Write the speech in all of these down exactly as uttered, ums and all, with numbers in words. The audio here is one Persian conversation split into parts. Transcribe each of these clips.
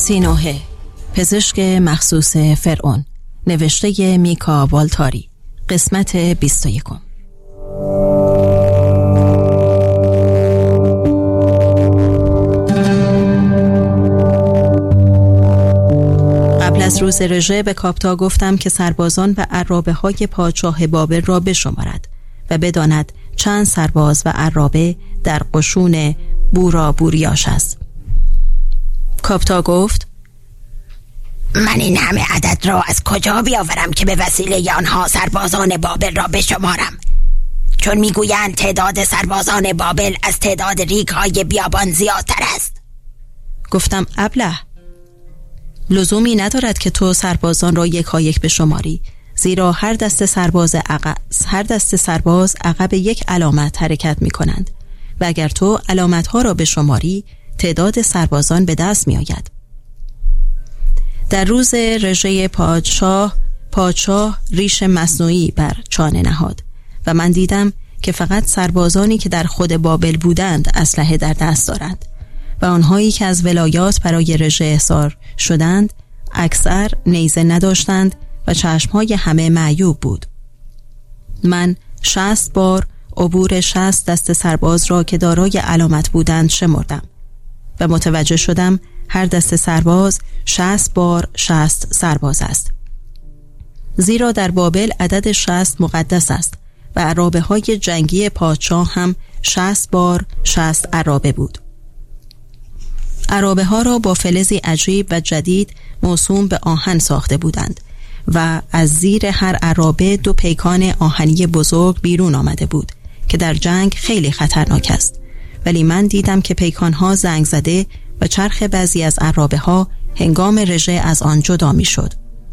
سینوهه، پزشک مخصوص فرعون، نوشته میکا والتاری، قسمت بیست و یکم. قبل از روز رژه به کاپتا گفتم که سربازان و عرابه های پادشاه بابل را بشمارد و بداند چند سرباز و عرابه در قشون بورا بوریاش است. کاپتا گفت: من این همه عدد را از کجا بیاورم که به وسیله آنها سربازان بابل را بشمارم؟ چون میگویند تعداد سربازان بابل از تعداد ریگ های بیابان زیادتر است. گفتم: ابله، لزومی ندارد که تو سربازان را یک ها یک بشماری، زیرا هر دست سرباز عقب هر دست سرباز عقب یک علامت حرکت می کنند و اگر تو علامت ها را بشماری تعداد سربازان به دست می آید. در روز رژه پادشاه پادشاه ریش مصنوعی بر چانه نهاد و من دیدم که فقط سربازانی که در خود بابل بودند اسلحه در دست دارند و آنهایی که از ولایات برای رژه احضار شدند اکثر نیزه نداشتند و چشمهای همه معیوب بود. من شصت بار عبور شصت دست سرباز را که دارای علامت بودند شمردم و متوجه شدم هر دست سرباز شصت بار شصت سرباز است، زیرا در بابل عدد شصت مقدس است و عرابه های جنگی پادشاه هم شصت بار شصت عرابه بود. عرابه ها را با فلزی عجیب و جدید موسوم به آهن ساخته بودند و از زیر هر عرابه دو پیکان آهنی بزرگ بیرون آمده بود که در جنگ خیلی خطرناک است، ولی من دیدم که پیکان ها زنگ زده و چرخ بعضی از عرابه ها هنگام رژه از آن جدا می شد.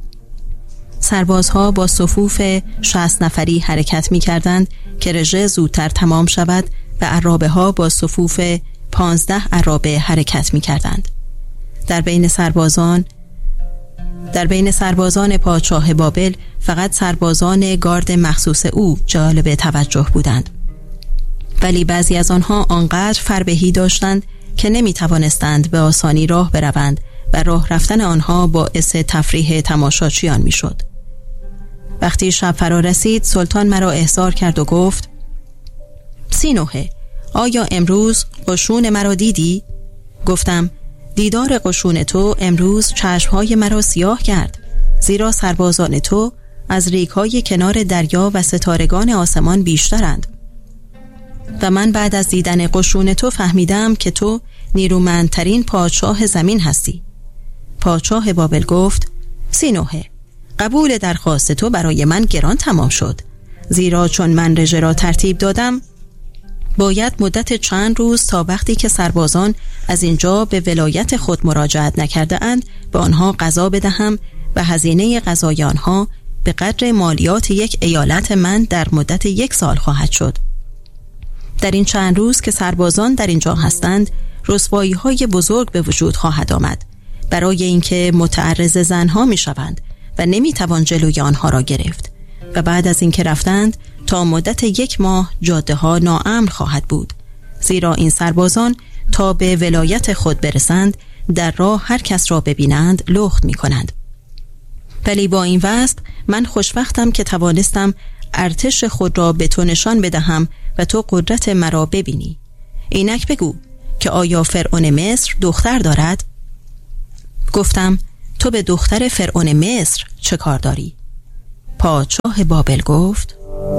سربازها با صفوف شصت نفری حرکت می کردند که رژه زودتر تمام شود و عرابه ها با صفوف پانزده عرابه حرکت می کردند. در بین سربازان در بین سربازان پادشاه بابل فقط سربازان گارد مخصوص او جالب توجه بودند، ولی بعضی از آنها آنقدر فربهی داشتند که نمی توانستند به آسانی راه بروند و راه رفتن آنها باعث تفریح تماشاچیان می شد. وقتی شب فرا رسید سلطان مرا احضار کرد و گفت: سینوهه، آیا امروز قشون مرا دیدی؟ گفتم: دیدار قشون تو امروز چشمهای مرا سیاه کرد، زیرا سربازان تو از ریگ‌های کنار دریا و ستارگان آسمان بیشترند. و من بعد از دیدن قشون تو فهمیدم که تو نیرومندترین پادشاه زمین هستی. پادشاه بابل گفت: سینوهه، قبول درخواست تو برای من گران تمام شد، زیرا چون من رژه را ترتیب دادم باید مدت چند روز تا وقتی که سربازان از اینجا به ولایت خود مراجعت نکرده اند به آنها غذا بدهم و هزینه غذای آنها به قدر مالیات یک ایالت من در مدت یک سال خواهد شد. در این چند روز که سربازان در اینجا هستند رسوایی های بزرگ به وجود خواهد آمد، برای اینکه متعرض زنها می شوند و نمی توان جلوی آنها را گرفت و بعد از اینکه رفتند تا مدت یک ماه جاده ها ناامن خواهد بود، زیرا این سربازان تا به ولایت خود برسند در راه هر کس را ببینند لخت می کنند. ولی با این وضع من خوشبختم که توانستم ارتش خود را به تو نشان بدهم و تو قدرت مرا ببینی. اینک بگو که آیا فرعون مصر دختر دارد؟ گفتم: تو به دختر فرعون مصر چه کار داری؟ پادشاه بابل گفت: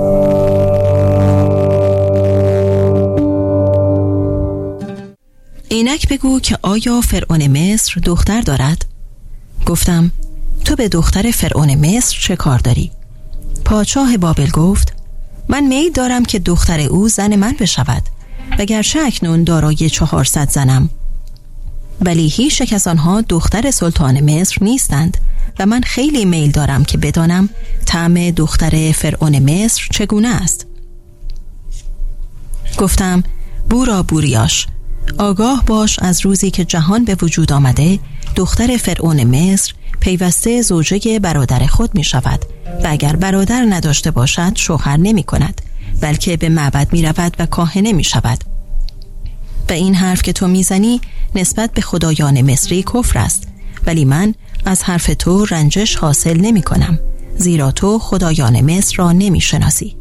اینک بگو که آیا فرعون مصر دختر دارد؟ گفتم: تو به دختر فرعون مصر چه کار داری؟ پادشاه بابل گفت: من میل دارم که دختر او زن من بشود و گرچه اکنون دارای چهارصد زنم، ولی هیچ یک از آنها دختر سلطان مصر نیستند و من خیلی میل دارم که بدانم طعم دختر فرعون مصر چگونه است. گفتم: بورا بوریاش، آگاه باش از روزی که جهان به وجود آمده دختر فرعون مصر پیوسته زوجه برادر خود می شود و اگر برادر نداشته باشد شوهر نمی کند، بلکه به معبد می رود و کاهنه می شود. و این حرف که تو می زنی نسبت به خدایان مصری کفر است ولی من از حرف تو رنجش حاصل نمی کنم، زیرا تو خدایان مصر را نمی شناسی.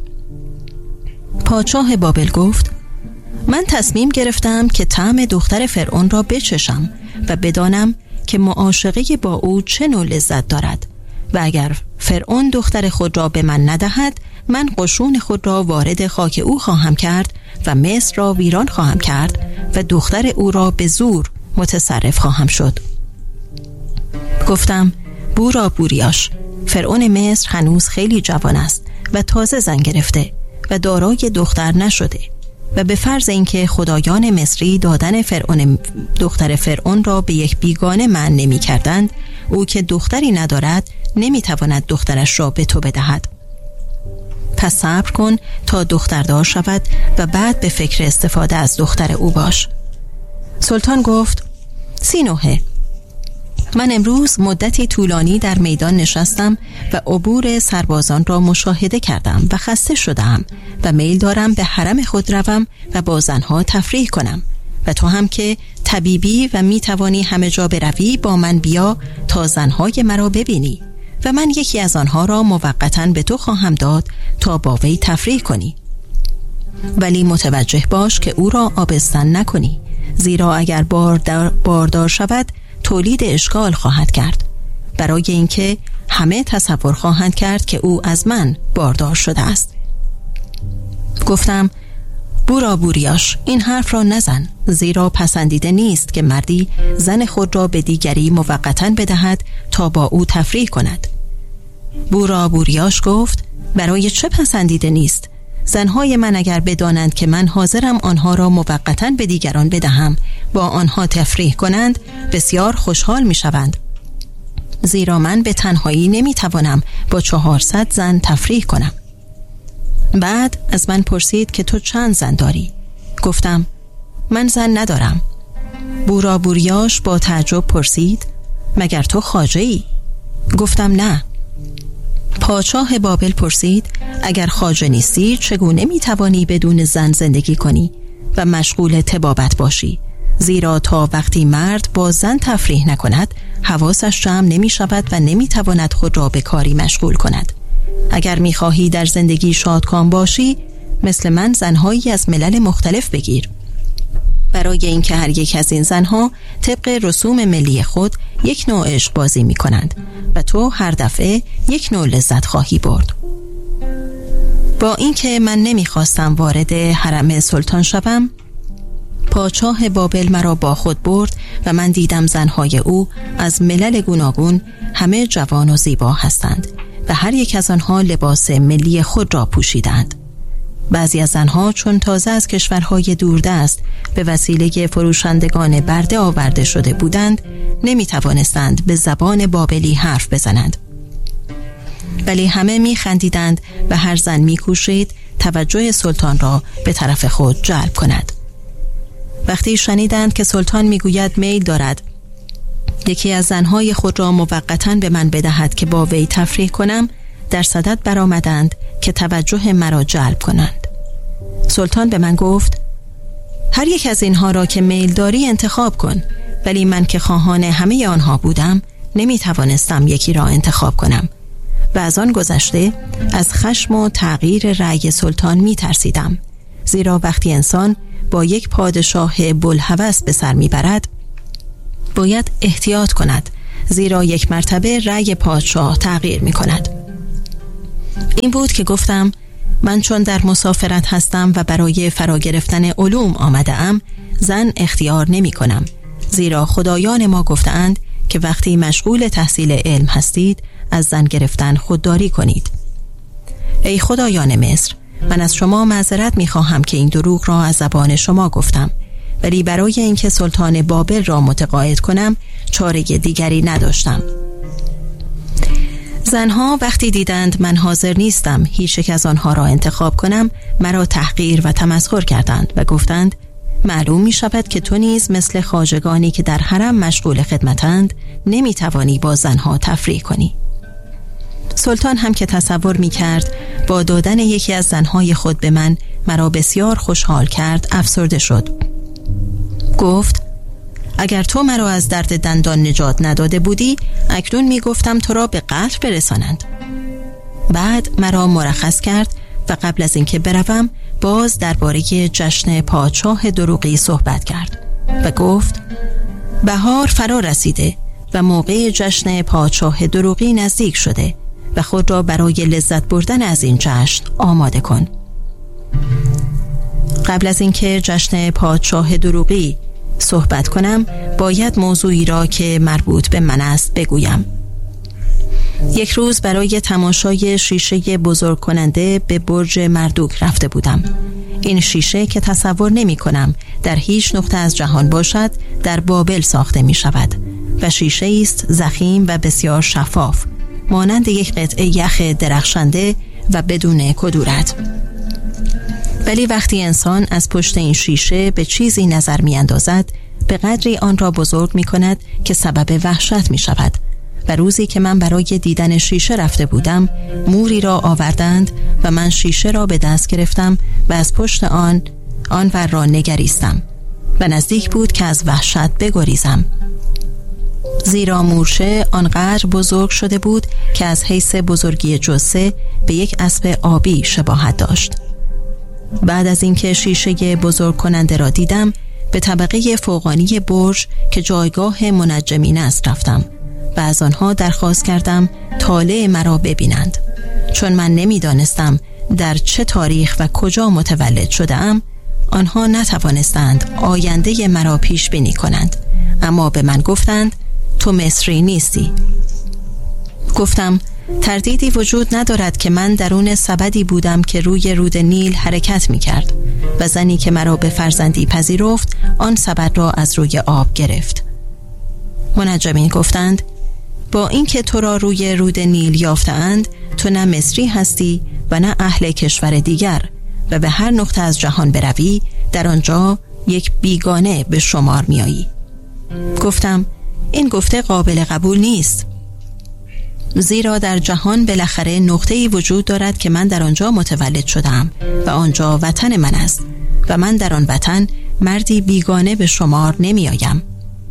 پادشاه بابل گفت: من تصمیم گرفتم که طعم دختر فرعون را بچشم و بدانم که معاشقه با او چه نوع لذت دارد و اگر فرعون دختر خود را به من ندهد، من قشون خود را وارد خاک او خواهم کرد و مصر را ویران خواهم کرد و دختر او را به زور متصرف خواهم شد. گفتم: بورا بوریاش، فرعون مصر هنوز خیلی جوان است و تازه زن گرفته و دارای دختر نشده و به فرض اینکه خدایان مصری دادن فرعون دختر فرعون را به یک بیگانه منع نمی کردند، او که دختری ندارد نمی تواند دخترش را به تو بدهد. پس صبر کن تا دختردار شود و بعد به فکر استفاده از دختر او باش. سلطان گفت: سینوهه، من امروز مدتی طولانی در میدان نشستم و عبور سربازان را مشاهده کردم و خسته شدم و میل دارم به حرم خود روم و با زنها تفریح کنم و تو هم که طبیبی و می توانی همه جا بروی با من بیا تا زنهای مرا ببینی و من یکی از آنها را موقتاً به تو خواهم داد تا با وی تفریح کنی، ولی متوجه باش که او را آبستن نکنی، زیرا اگر باردار, باردار شود تولید اشکال خواهد کرد، برای اینکه همه تصور خواهند کرد که او از من باردار شده است. گفتم: بورا بوریاش، این حرف را نزن، زیرا پسندیده نیست که مردی زن خود را به دیگری موقتاً بدهد تا با او تفریح کند. بورا بوریاش گفت: برای چه پسندیده نیست؟ زنهای من اگر بدانند که من حاضرم آنها را موقتاً به دیگران بدهم با آنها تفریح کنند، بسیار خوشحال می شوند، زیرا من به تنهایی نمی توانم با چهارصد زن تفریح کنم. بعد از من پرسید که تو چند زن داری؟ گفتم: من زن ندارم. بورا بوریاش با تعجب پرسید: مگر تو خواجه‌ای؟ گفتم: نه. پادشاه بابل پرسید: اگر خواجه نیستی چگونه می توانی بدون زن زندگی کنی و مشغول طبابت باشی؟ زیرا تا وقتی مرد با زن تفریح نکند حواسش جمع نمی شود و نمی تواند خود را به کاری مشغول کند. اگر می خواهی در زندگی شادکام باشی، مثل من زنهایی از ملل مختلف بگیر، برای اینکه هر یک از این زنها طبق رسوم ملی خود یک نوع عشق بازی می کنند و تو هر دفعه یک نوع لذت خواهی برد. با اینکه من نمی خواستم وارد حرم سلطان شوم، پادشاه بابل مرا با خود برد و من دیدم زنهای او از ملل گوناگون همه جوان و زیبا هستند و هر یک از آنها لباس ملی خود را پوشیدند. بعضی از زنها چون تازه از کشورهای دوردست به وسیله فروشندگان برده آورده شده بودند، نمی توانستند به زبان بابلی حرف بزنند، ولی همه می خندیدند و هر زن می کوشید توجه سلطان را به طرف خود جلب کند. وقتی شنیدند که سلطان می گوید میل دارد یکی از زنهای خود را موقتاً به من بدهد که با وی تفریح کنم، در صدد برآمدند که توجه مرا جلب کنند. سلطان به من گفت: هر یک از اینها را که میل داری انتخاب کن، ولی من که خواهان همه آنها بودم نمی توانستم یکی را انتخاب کنم و از آن گذشته از خشم و تغییر رأی سلطان می ترسیدم، زیرا وقتی انسان با یک پادشاه بوالهوس به سر می برد باید احتیاط کند، زیرا یک مرتبه رأی پادشاه تغییر می کند. این بود که گفتم: من چون در مسافرت هستم و برای فرا گرفتن علوم آمده ام، زن اختیار نمی کنم، زیرا خدایان ما گفتند که وقتی مشغول تحصیل علم هستید از زن گرفتن خودداری کنید. ای خدایان مصر، من از شما معذرت می خواهم که این دروغ را از زبان شما گفتم، ولی برای اینکه سلطان بابل را متقاعد کنم چاره دیگری نداشتم. زنها وقتی دیدند من حاضر نیستم هیچ یک از آنها را انتخاب کنم، مرا تحقیر و تمسخر کردند و گفتند: معلوم می شود که تو نیز مثل خواجگانی که در حرم مشغول خدمتند نمی توانی با زنها تفریح کنی. سلطان هم که تصور می کرد با دادن یکی از زنهای خود به من مرا بسیار خوشحال کرد، افسرده شد. گفت: اگر تو مرا از درد دندان نجات نداده بودی، اکنون می گفتم تو را به قتل برسانند. بعد مرا مرخص کرد و قبل از اینکه بروم باز درباره جشن پادشاه دروغی صحبت کرد و گفت بهار فرا رسیده و موقع جشن پادشاه دروغی نزدیک شده و خود را برای لذت بردن از این جشن آماده کن. قبل از اینکه جشن پادشاه دروغی صحبت کنم باید موضوعی را که مربوط به من است بگویم. یک روز برای تماشای شیشه بزرگ کننده به برج مردوک رفته بودم. این شیشه که تصور نمی کنم در هیچ نقطه از جهان باشد در بابل ساخته می شود و شیشه است ضخیم و بسیار شفاف، مانند یک قطعه یخ درخشنده و بدون کدورت. ولی وقتی انسان از پشت این شیشه به چیزی نظر می اندازد، به قدری آن را بزرگ می کند که سبب وحشت می شود. و روزی که من برای دیدن شیشه رفته بودم، موری را آوردند و من شیشه را به دست گرفتم و از پشت آن آن ور را نگریستم و نزدیک بود که از وحشت بگریزم، زیرا مورچه آنقدر بزرگ شده بود که از حیث بزرگی جثه به یک اسب آبی شباهت داشت. بعد از اینکه شیشه بزرگ کننده را دیدم، به طبقه فوقانی برج که جایگاه منجمین است رفتم و از آنها درخواست کردم طالع مرا ببینند. چون من نمیدانستم در چه تاریخ و کجا متولد شده ام، آنها نتوانستند آینده مرا پیش بینی کنند، اما به من گفتند تو مصری نیستی. گفتم تردیدی وجود ندارد که من درون سبدی بودم که روی رود نیل حرکت می کرد و زنی که مرا به فرزندی پذیرفت آن سبد را از روی آب گرفت. منجمین گفتند با اینکه تو را روی رود نیل یافتند، تو نه مصری هستی و نه اهل کشور دیگر و به هر نقطه از جهان بروی در آنجا یک بیگانه به شمار می آیی. گفتم این گفته قابل قبول نیست، زیرا در جهان بالاخره نقطه‌ای وجود دارد که من در آنجا متولد شدم و آنجا وطن من است و من در آن وطن مردی بیگانه به شمار نمی آیم.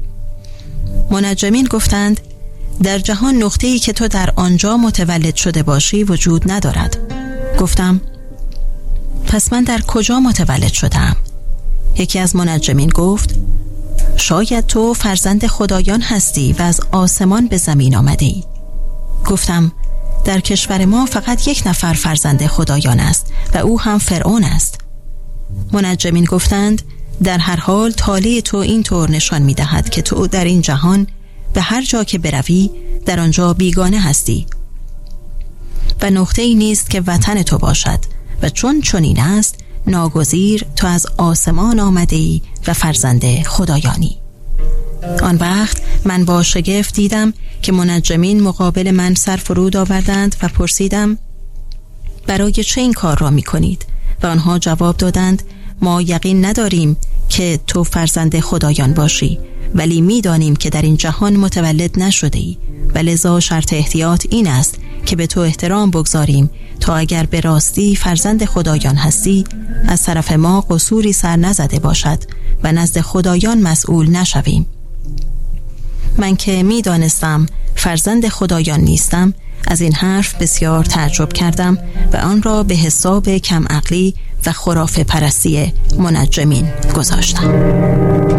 منجمین گفتند در جهان نقطه‌ای که تو در آنجا متولد شده باشی وجود ندارد. گفتم پس من در کجا متولد شدم؟ یکی از منجمین گفت شاید تو فرزند خدایان هستی و از آسمان به زمین آمده ای. گفتم در کشور ما فقط یک نفر فرزند خدایان است و او هم فرعون است. منجمین گفتند در هر حال طالع تو این طور نشان می دهد که تو در این جهان به هر جا که بروی در آنجا بیگانه هستی و نقطه ای نیست که وطن تو باشد و چون چنین است ناگزیر تو از آسمان آمده ای و فرزند خدایانی. آن وقت من با شگفت دیدم که منجمین مقابل من سر فرود آوردند و پرسیدم برای چه این کار را می کنید؟ و آنها جواب دادند ما یقین نداریم که تو فرزند خدایان باشی، ولی می دانیم که در این جهان متولد نشده ای و لذا شرط احتیاط این است که به تو احترام بگذاریم تا اگر به راستی فرزند خدایان هستی از طرف ما قصوری سر نزده باشد و نزد خدایان مسئول نشویم. من که می دانستم فرزند خدایان نیستم از این حرف بسیار تعجب کردم و آن را به حساب کم عقلی و خرافه پرستی منجمین گذاشتم.